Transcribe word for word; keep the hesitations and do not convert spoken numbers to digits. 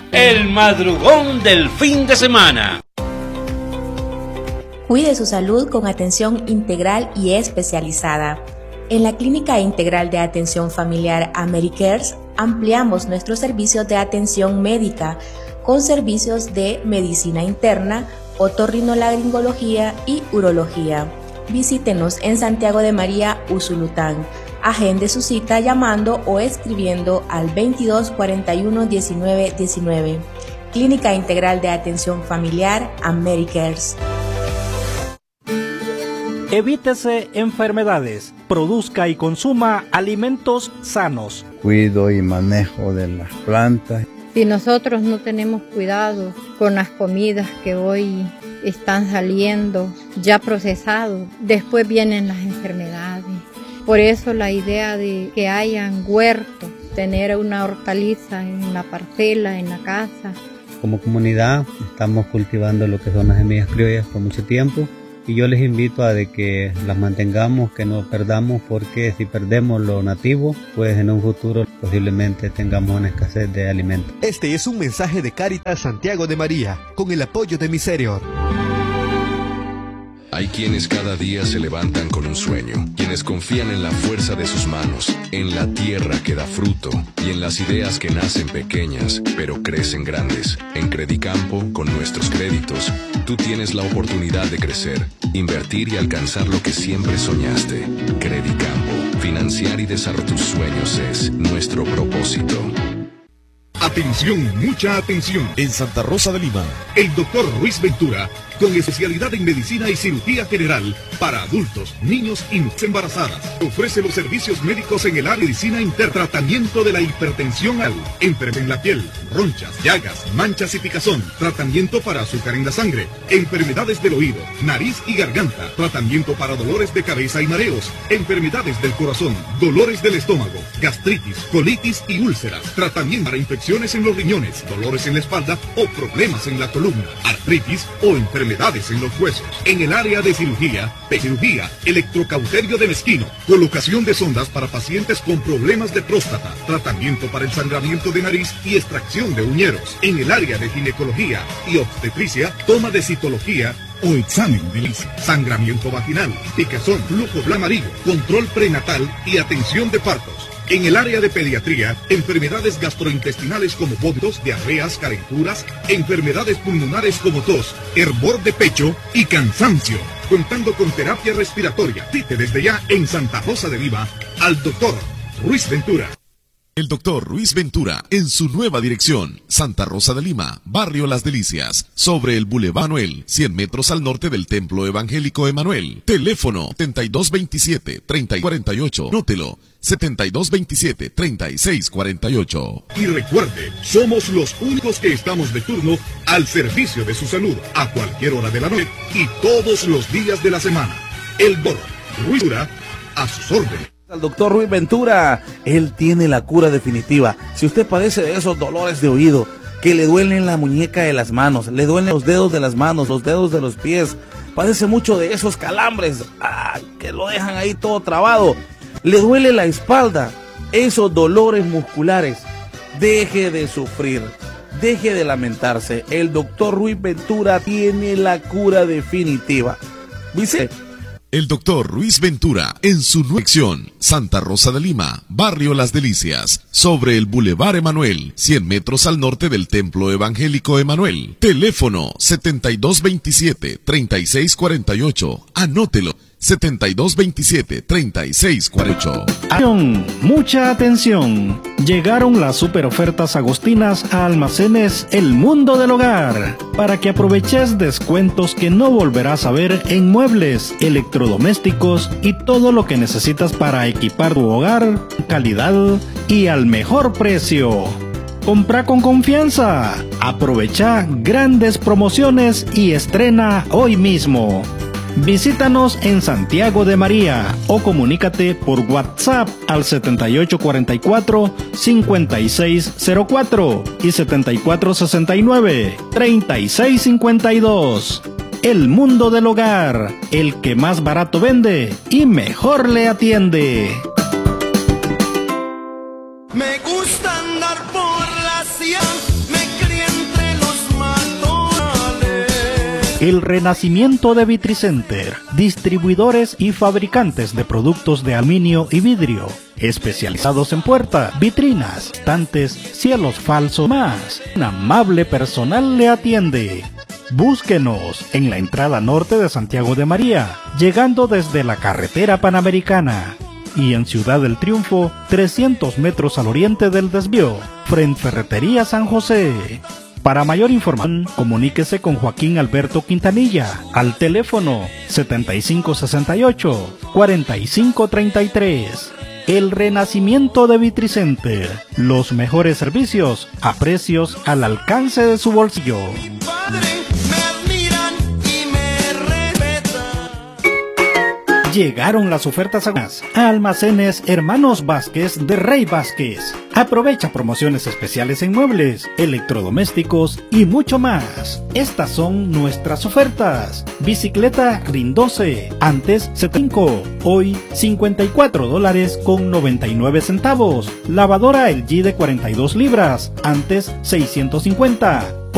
El madrugón del fin de semana. Cuide su salud con atención integral y especializada. En la Clínica Integral de Atención Familiar AmeriCares ampliamos nuestros servicios de atención médica con servicios de medicina interna, otorrinolaringología y urología. Visítenos en Santiago de María, Usulután. Agende su cita llamando o escribiendo al veintidós cuarenta y uno diecinueve diecinueve. Clínica Integral de Atención Familiar AmeriCares. Evítese enfermedades. Produzca y consuma alimentos sanos. Cuido y manejo de las plantas. Si nosotros no tenemos cuidado con las comidas que hoy están saliendo ya procesados, después vienen las enfermedades. Por eso la idea de que hayan huertos, tener una hortaliza en la parcela, en la casa. Como comunidad estamos cultivando lo que son las semillas criollas por mucho tiempo y yo les invito a de que las mantengamos, que no perdamos, porque si perdemos lo nativo, pues en un futuro posiblemente tengamos una escasez de alimentos. Este es un mensaje de Cáritas Santiago de María, con el apoyo de Miserior. Hay quienes cada día se levantan con un sueño, quienes confían en la fuerza de sus manos, en la tierra que da fruto y en las ideas que nacen pequeñas, pero crecen grandes. En Credicampo, con nuestros créditos, tú tienes la oportunidad de crecer, invertir y alcanzar lo que siempre soñaste. Credicampo, financiar y desarrollar tus sueños es nuestro propósito. Atención, mucha atención. En Santa Rosa de Lima, el doctor Ruiz Ventura, con especialidad en medicina y cirugía general para adultos, niños y mujeres embarazadas, ofrece los servicios médicos en el área de medicina interna, tratamiento de la hipertensión al enfermedad en la piel, ronchas, llagas, manchas y picazón, tratamiento para azúcar en la sangre, enfermedades del oído, nariz y garganta, tratamiento para dolores de cabeza y mareos, enfermedades del corazón, dolores del estómago, gastritis, colitis y úlceras, tratamiento para infecciones en los riñones, dolores en la espalda o problemas en la columna, artritis o enfermedades en los huesos. En el área de cirugía, de cirugía, electrocauterio de mezquino, colocación de sondas para pacientes con problemas de próstata, tratamiento para el sangramiento de nariz y extracción de uñeros. En el área de ginecología y obstetricia, toma de citología o examen de lisa, sangramiento vaginal, picazón, flujo amarillo, control prenatal y atención de partos. En el área de pediatría, enfermedades gastrointestinales como vómitos, diarreas, calenturas, enfermedades pulmonares como tos, hervor de pecho y cansancio. Contando con terapia respiratoria. Cite desde ya en Santa Rosa de Lima al doctor Ruiz Ventura. El doctor Ruiz Ventura, en su nueva dirección, Santa Rosa de Lima, Barrio Las Delicias, sobre el Boulevard Manuel, cien metros al norte del Templo Evangélico Emanuel. Teléfono setenta y dos veintisiete, treinta y cuarenta y ocho. Nótelo, setenta y dos veintisiete, treinta y seis cuarenta y ocho. Y recuerde, somos los únicos que estamos de turno al servicio de su salud, a cualquier hora de la noche y todos los días de la semana. El doctor Ruiz Ventura, a sus órdenes. Al doctor Ruiz Ventura, él tiene la cura definitiva. Si usted padece de esos dolores de oído, que le duelen la muñeca de las manos, le duelen los dedos de las manos, los dedos de los pies, padece mucho de esos calambres, ay, que lo dejan ahí todo trabado, le duele la espalda, esos dolores musculares, deje de sufrir, deje de lamentarse. El doctor Ruiz Ventura tiene la cura definitiva. Dice... El doctor Ruiz Ventura, en su nueva dirección, Santa Rosa de Lima, Barrio Las Delicias, sobre el Boulevard Emanuel, cien metros al norte del Templo Evangélico Emanuel. Teléfono setenta y dos veintisiete, treinta y seis cuarenta y ocho. Anótelo, setenta y dos veintisiete, treinta y seis cuarenta y ocho. Atención, mucha atención. Llegaron las super ofertas agostinas a Almacenes El Mundo del Hogar, para que aproveches descuentos que no volverás a ver en muebles, electrodomésticos y todo lo que necesitas para equipar tu hogar, calidad y al mejor precio. Compra con confianza, aprovecha grandes promociones y estrena hoy mismo. Visítanos en Santiago de María o comunícate por WhatsApp al setenta y ocho cuarenta y cuatro, cincuenta y seis cero cuatro y setenta y cuatro sesenta y nueve, treinta y seis cincuenta y dos. El Mundo del Hogar, el que más barato vende y mejor le atiende. Me gusta andar por la ciudad, me crié El renacimiento de Vitricenter, distribuidores y fabricantes de productos de aluminio y vidrio, especializados en puertas, vitrinas, estantes, cielos falsos, más. Un amable personal le atiende. Búsquenos en la entrada norte de Santiago de María, llegando desde la carretera Panamericana, y en Ciudad del Triunfo, trescientos metros al oriente del desvío, frente Ferretería San José. Para mayor información, comuníquese con Joaquín Alberto Quintanilla al teléfono setenta y cinco sesenta y ocho, cuarenta y cinco treinta y tres. El renacimiento de Vitricenter, los mejores servicios a precios al alcance de su bolsillo. Llegaron las ofertas a Almacenes Hermanos Vázquez de Rey Vázquez. Aprovecha promociones especiales en muebles, electrodomésticos y mucho más. Estas son nuestras ofertas. Bicicleta RIN doce, antes setenta y cinco, hoy cincuenta y cuatro dólares con noventa y nueve centavos. Lavadora L G de cuarenta y dos libras, antes seiscientos cincuenta.